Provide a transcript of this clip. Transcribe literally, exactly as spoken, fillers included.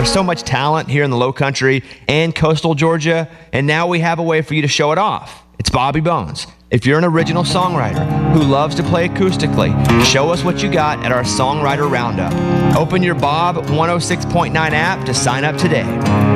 There's so much talent here in the Low Country and coastal Georgia, and now we have a way for you to show it off. It's Bobby Bones. If you're an original songwriter who loves to play acoustically, show us what you got at our Songwriter Roundup. Open your Bob one oh six point nine app to sign up today.